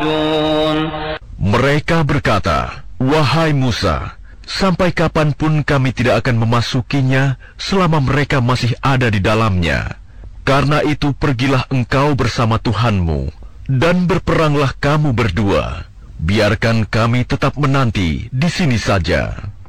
Mereka berkata, "Wahai Musa, sampai kapanpun kami tidak akan memasukinya selama mereka masih ada di dalamnya. Karena itu pergilah engkau bersama Tuhanmu, dan berperanglah kamu berdua. Biarkan kami tetap menanti di sini saja."